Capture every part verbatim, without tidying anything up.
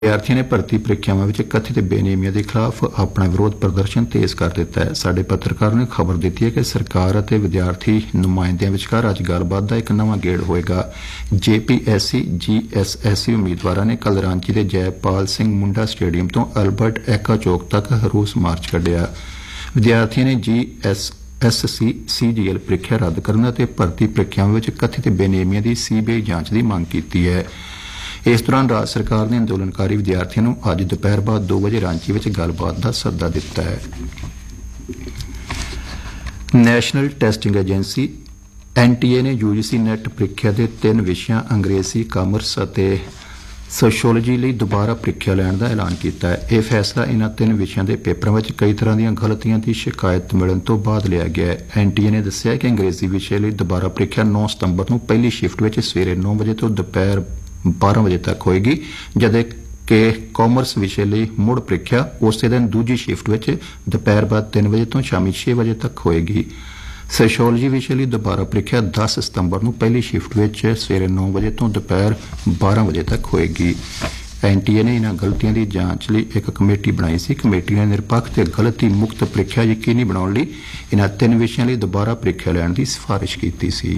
विद्यार्थियों ने भर्ती ਪ੍ਰੀਖਿਆਵਾਂ ਵਿੱਚ कथित ਬੇਨਿਯਮੀਆਂ ਦੇ ਖਿਲਾਫ ਆਪਣਾ ਵਿਰੋਧ ਪ੍ਰਦਰਸ਼ਨ ਤੇਜ਼ ਕਰ ਦਿੱਤਾ ਹੈ। ਸਾਡੇ ਪੱਤਰਕਾਰ ਨੇ ਖਬਰ ਦਿੱਤੀ ਹੈ ਕਿ ਸਰਕਾਰ ਅਤੇ ਵਿਦਿਆਰਥੀ ਨੁਮਾਇੰਦਿਆਂ ਵਿਚਕਾਰ ਅੱਜ ਗੱਲਬਾਤ ਦਾ ਇੱਕ ਨਵਾਂ ਗੇੜ ਹੋਏਗਾ। ਜੇਪੀਐਸਸੀ ਜੀਐਸਐਸਸੀ ਉਮੀਦਵਾਰਾਂ ਨੇ ਕੱਲ੍ਹ ਰਾਂਚੀ ਦੇ ਜੈਪਾਲ ਸਿੰਘ ਮੁੰਡਾ ਸਟੇਡੀਅਮ ਤੋਂ ਅਲਬਰਟ ਐਕਾ ਚੌਕ ਤੱਕ ਰੋਸ ਮਾਰਚ ਕੱਢਿਆ। ਵਿਦਿਆਰਥੀਆਂ ਨੇ ਜੀਐਸ ਐਸਸੀ ਸੀਜੀਐਲ ਪ੍ਰੀਖਿਆ ਰੱਦ ਕਰਨ ਅਤੇ ਭਰਤੀ ਪ੍ਰੀਖਿਆਵਾਂ ਵਿੱਚ ਕਥਿਤ ਬੇਨਿਯਮੀਆਂ ਦੀ ਸੀਬੀਆਈ ਜਾਂਚ ਦੀ ਮੰਗ ਕੀਤੀ ਹੈ। इस दौरान राज सरकार ने अंदोलनकारी विद्यार्थियों को अज दोपहर बाद दो बजे रांची में गलबात का सद्दा दिता है। National testing agency N T A ने यूजीसी नैट ਪ੍ਰੀਖਿਆ के तीन विषयों अंग्रेजी कामर्स और सोशियोलॉजी ਲਈ ਦੁਬਾਰਾ ਪ੍ਰੀਖਿਆ ਲੈਣ ਦਾ ਐਲਾਨ ਕੀਤਾ ਹੈ। ਇਹ ਫੈਸਲਾ ਇਨ੍ਹਾਂ ਤਿੰਨ ਵਿਸ਼ਿਆਂ ਦੇ ਪੇਪਰਾਂ ਵਿੱਚ ਕਈ ਤਰ੍ਹਾਂ ਦੀਆਂ ਗਲਤੀਆਂ ਦੀ ਸ਼ਿਕਾਇਤ ਮਿਲਣ ਤੋਂ ਬਾਅਦ ਲਿਆ ਗਿਆ ਹੈ। ਐਨ ਟੀ ਏ ਨੇ ਦੱਸਿਆ ਕਿ ਅੰਗਰੇਜ਼ੀ ਵਿਸ਼ੇ ਲਈ ਦੁਬਾਰਾ ਪ੍ਰੀਖਿਆ ਨੌਂ ਸਤੰਬਰ ਨੂੰ ਪਹਿਲੀ ਸ਼ਿਫਟ ਵਿੱਚ ਸਵੇਰੇ ਨੌਂ ਵਜੇ ਤੋਂ ਦੁਪਹਿਰ बारह बजे तक होएगी, जदे कि कॉमर्स विषय लिए मुड़ ਪ੍ਰੀਖਿਆ उस दिन दूजी शिफ्ट में दोपहर बाद तीन बजे तो शामी छे बजे तक होएगी। सोशियोलॉजी विषय लिए दोबारा ਪ੍ਰੀਖਿਆ दस सितंबर को पहली शिफ्ट में सवेरे नौ बजे तो दोपहर बारह बजे तक होएगी। एन टी ए ने इन्हां गलतियों की जांच लिए एक कमेटी बनाई सी। कमेटी ने निरपक्ष ते गलती मुक्त ਪ੍ਰੀਖਿਆ यकीनी बनाने लिए इन्हां तीन विषयों लिए दोबारा ਪ੍ਰੀਖਿਆ लैण की सिफारिश की सी।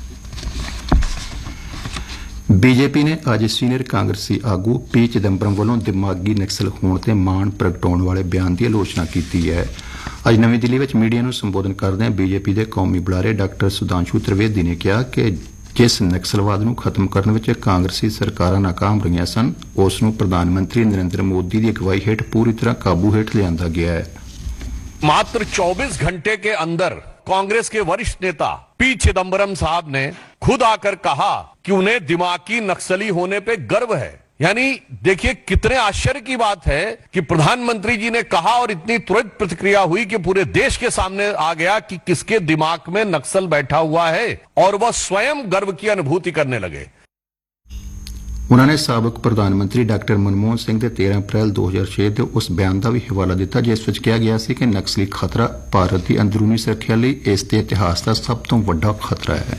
बीजेपी ने अज सीनियर कांग्रेसी आगू पी चिदंबरम वालों दिमागी नक्सल होने ते मान प्रगटाने वाले बयान की आलोचना की है। अज नवी दिल्ली में मीडिया को संबोधन करदे बीजेपी के कौमी बुलारे डॉक्टर सुधांशु त्रिवेदी ने कहा कि जिस नक्सलवाद को खत्म करने में कांग्रेसी सरकारां नाकाम रही सन उस नूं प्रधानमंत्री नरेंद्र मोदी की अगवाई हेठ पूरी तरह काबू हेठ लिया गया है। मात्र चौबीस घंटे के अंदर कांग्रेस के वरिष्ठ नेता पी चिदंबरम साहब ने खुद आकर कहा कि उन्हें दिमागी नक्सली होने पे गर्व है। यानी देखिए कितने आश्चर्य की बात है कि प्रधानमंत्री जी ने कहा और इतनी तुरंत प्रतिक्रिया हुई कि पूरे देश के सामने आ गया कि किसके दिमाग में नक्सल बैठा हुआ है और वह स्वयं गर्व की अनुभूति करने लगे। उन्होंने साबक प्रधानमंत्री डॉक्टर मनमोहन सिंह के तेरह अप्रैल दो हज़ार छे के उस बयान का भी हवाला दिता जिस विच कहा गया कि नक्सली खतरा भारत की अंदरूनी सुरक्षा लिए इसके इतिहास का सब तो वड्डा खतरा है।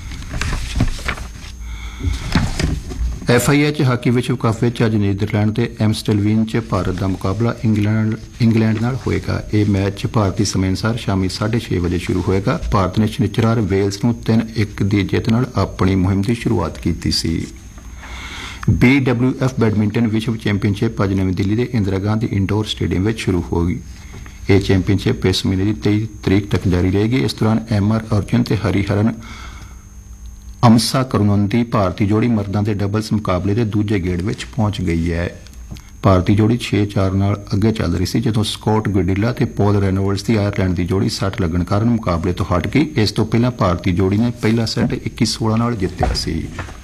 एफ आई एच हाकी विश्व कप में अज नीदरलैंड के एम्स्टलवीन च भारत का मुकाबला इंग्लैंड इंग्लैंड नाल होएगा। यह मैच भारतीय समय अनुसार शामी साढ़े छे बजे शुरू होएगा। भारत ने शनिचरवार वेल्स नूं तीन एक की जित नाल अपनी मुहिम की शुरुआत की सी। बी डबल्यू एफ बैडमिंटन विश्व चैंपीयनशिप अज नवी दिल्ली के इंदिरा गांधी इंडोर स्टेडियम में शुरू होगी। यह चैंपीयनशिप इस महीने की तेईस तरीक तक जारी रहेगी। इस दौरान एम आर अर्जुन ते हरिहरन अमसा करुणंदी भारतीय जोड़ी मर्दां के डबल्स मुकाबले के दूजे गेड़ में पहुंच गई है। भारतीय जोड़ी छे चार नाल अगे चल रही सी जदों स्कॉट गुडिला ते पॉल रेनोल्ड्स की आयरलैंड की जोड़ी सट लगन कारण मुकाबले तो हट गई। इस तो पहला भारतीय जोड़ी ने पहला सैट इक्की सोलह नाल जितया सी।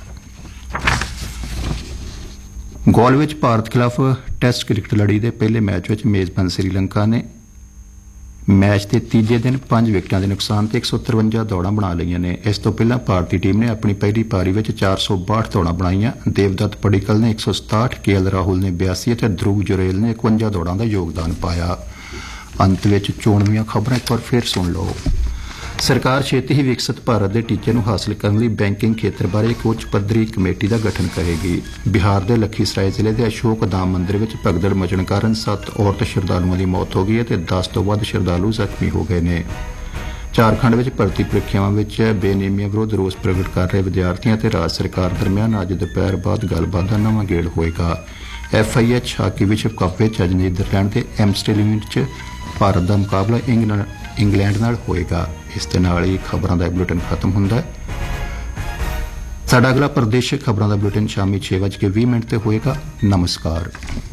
गौल में भारत खिलाफ टैसट क्रिकेट लड़ी के पहले मैच में मेजबान श्रीलंका ने मैच के तीजे दिन पांच विकटों के नुकसान से एक सौ तिरवंजा दौड़ा बना लिया ने। इस तो पहला भारतीय टीम ने अपनी पहली पारी में चार सौ बाहठ दौड़ा बनाई। देवदत्त पडिक्कल ने एक सौ सताहठ, के एल राहुल ने बयासी और ध्रुव जुरेल ने इकवंजा दौड़ों का योगदान पाया। अंत में चोणवीं खबरें एक बार फिर सुन लो। सरकार छेती ही विकसित भारत के टीचे हासिल करने लिए बैंकिंग खेत्र बारे एक उच्च पद्धरी कमेटी का गठन करेगी। बिहार के लखीसराय जिले के अशोक धाम मंदिर में भगदड़ मचण कारण सत्त औरत श्रद्धालुओं की मौत हो गई है तो दस तो वध श्रद्धालु जख्मी हो गए हैं। झारखंड में भर्ती ਪ੍ਰੀਖਿਆਵਾਂ ਵਿੱਚ ਬੇਨਿਯਮੀਆਂ विरुद्ध रोस प्रगट कर रहे विद्यार्थियों ਤੇ राज सरकार दरमियान अज दोपहर बाद गलबात का नवां गेड़ होएगा। एफ आई एच हाकी विश्व कप में अज नीदरलैंड के एम्स्टलवीन च भारत का मुकाबला इंग्लैंड नाल होएगा। इस दे नाल ही खबरों का बुलेटिन खत्म हुंदा है। साडा अगला प्रदेश खबरों का बुलेटिन शामी छे बज के भी मिनट से होएगा। नमस्कार।